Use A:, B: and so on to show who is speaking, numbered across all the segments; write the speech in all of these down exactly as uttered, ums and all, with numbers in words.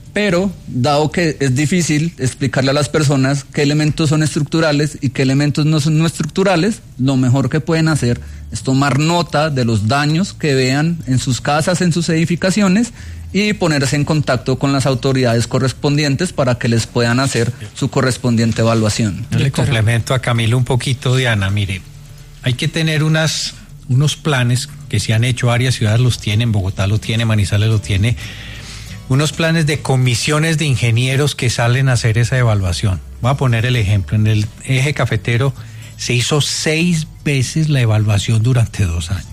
A: Pero, dado que es difícil explicarle a las personas qué elementos son estructurales y qué elementos no son no estructurales, lo mejor que pueden hacer es tomar nota de los daños que vean en sus casas, en sus edificaciones, y ponerse en contacto con las autoridades correspondientes para que les puedan hacer su correspondiente evaluación.
B: Yo le complemento a Camilo un poquito, Diana. Mire, hay que tener unas, unos planes que se han hecho, varias ciudades los tienen, Bogotá lo tiene, Manizales lo tiene, unos planes de comisiones de ingenieros que salen a hacer esa evaluación. Voy a poner el ejemplo. En el eje cafetero se hizo seis veces la evaluación durante dos años.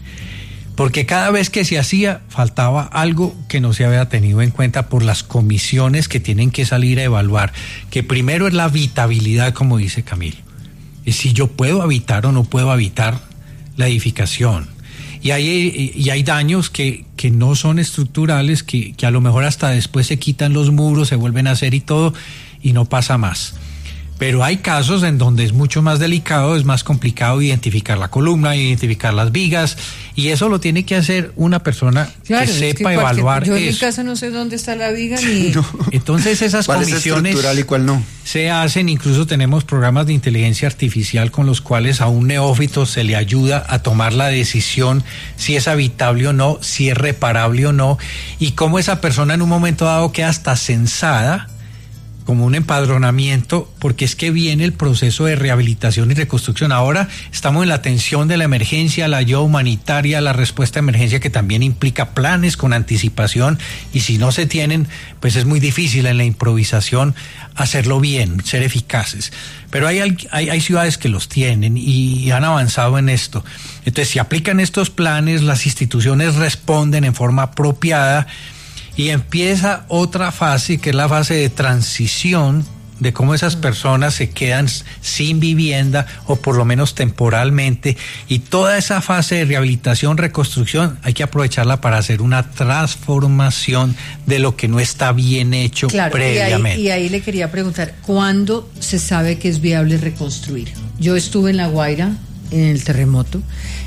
B: Porque cada vez que se hacía, faltaba algo que no se había tenido en cuenta por las comisiones que tienen que salir a evaluar. Que primero es la habitabilidad, como dice Camilo. Es si yo puedo habitar o no puedo habitar la edificación. Y hay, y hay daños que, que no son estructurales, que, que a lo mejor hasta después se quitan los muros, se vuelven a hacer y todo, y no pasa más. Pero hay casos en donde es mucho más delicado, es más complicado identificar la columna, identificar las vigas, y eso lo tiene que hacer una persona
C: claro,
B: que sepa
C: es que
B: evaluar
C: yo
B: eso.
C: Yo en mi casa no sé dónde está la viga ni...
D: No.
B: Entonces esas
D: ¿Cuál
B: comisiones
D: es estructural y cuál no?
B: Se hacen, incluso tenemos programas de inteligencia artificial con los cuales a un neófito se le ayuda a tomar la decisión si es habitable o no, si es reparable o no, y cómo esa persona en un momento dado queda hasta censada como un empadronamiento, porque es que viene el proceso de rehabilitación y reconstrucción. Ahora estamos en la atención de la emergencia, la ayuda humanitaria, la respuesta a emergencia, que también implica planes con anticipación, y si no se tienen, pues es muy difícil en la improvisación hacerlo bien, ser eficaces. Pero hay, hay, hay ciudades que los tienen y han avanzado en esto. Entonces, si aplican estos planes, las instituciones responden en forma apropiada, y empieza otra fase, que es la fase de transición, de cómo esas personas se quedan sin vivienda o por lo menos temporalmente, y toda esa fase de rehabilitación, reconstrucción, hay que aprovecharla para hacer una transformación de lo que no está bien hecho claro, previamente.
C: Y ahí, y ahí le quería preguntar, ¿cuándo se sabe que es viable reconstruir? Yo estuve en La Guaira en el terremoto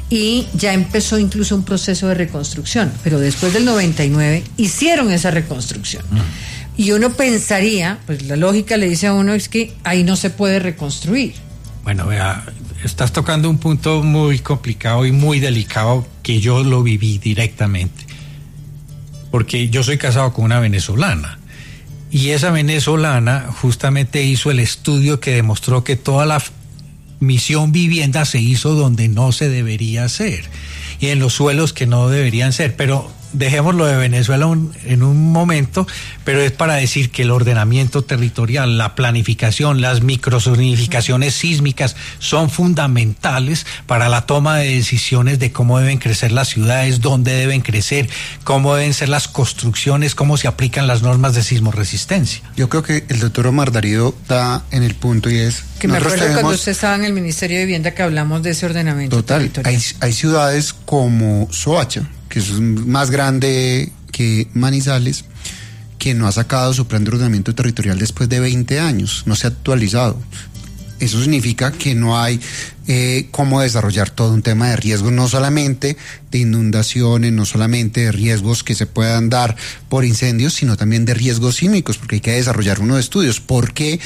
C: y ya empezó incluso un proceso de reconstrucción, pero después del noventa y nueve hicieron esa reconstrucción. Mm. Y uno pensaría, pues la lógica le dice a uno es que ahí no se puede reconstruir.
B: Bueno, vea, estás tocando un punto muy complicado y muy delicado que yo lo viví directamente. Porque yo soy casado con una venezolana. Y esa venezolana justamente hizo el estudio que demostró que toda la misión vivienda se hizo donde no se debería hacer y en los suelos que no deberían ser, pero dejémoslo de Venezuela un, en un momento, pero es para decir que el ordenamiento territorial, la planificación, las microzonificaciones sísmicas son fundamentales para la toma de decisiones de cómo deben crecer las ciudades, dónde deben crecer, cómo deben ser las construcciones, cómo se aplican las normas de sismoresistencia.
D: Yo creo que el doctor Omar Darío está en el punto, y es
C: que me acuerdo tenemos... cuando usted estaba en el Ministerio de Vivienda que hablamos de ese ordenamiento
D: total,
C: territorial.
D: Hay, hay ciudades como Soacha, que es más grande que Manizales, que no ha sacado su plan de ordenamiento territorial después de veinte años, no se ha actualizado. Eso significa que no hay eh, cómo desarrollar todo un tema de riesgos, no solamente de inundaciones, no solamente de riesgos que se puedan dar por incendios, sino también de riesgos sísmicos, porque hay que desarrollar unos estudios. ¿Por qué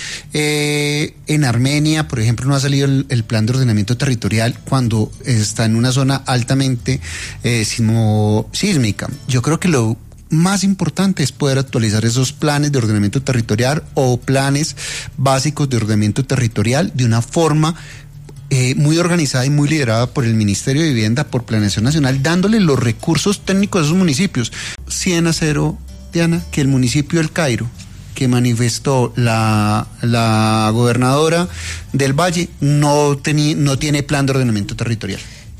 D: eh, en Armenia, por ejemplo, no ha salido el, el plan de ordenamiento territorial cuando está en una zona altamente eh, sismo, sísmica? Yo creo que lo más importante es poder actualizar esos planes de ordenamiento territorial o planes básicos de ordenamiento territorial de una forma eh, muy organizada y muy liderada por el Ministerio de Vivienda, por Planeación Nacional, dándole los recursos técnicos a esos municipios. cien a cero, Diana, que el municipio del Cairo, que manifestó la, la gobernadora del Valle, no, teni, no tiene plan de ordenamiento territorial.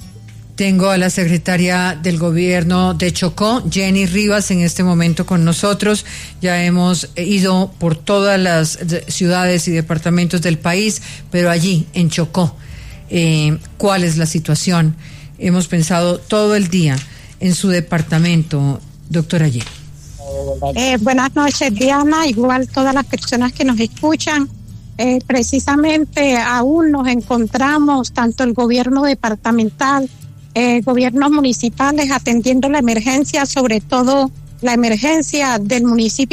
C: Tengo a la secretaria del gobierno de Chocó, Jenny Rivas, en este momento con nosotros. Ya hemos ido por todas las ciudades y departamentos del país, pero allí, en Chocó, eh, ¿cuál es la situación? Hemos pensado todo el día en su departamento, doctora Jenny.
E: Eh, buenas noches, Diana, igual todas las personas que nos escuchan. Eh, precisamente aún nos encontramos, tanto el gobierno departamental, Eh, gobiernos municipales atendiendo la emergencia, sobre todo la emergencia del municipio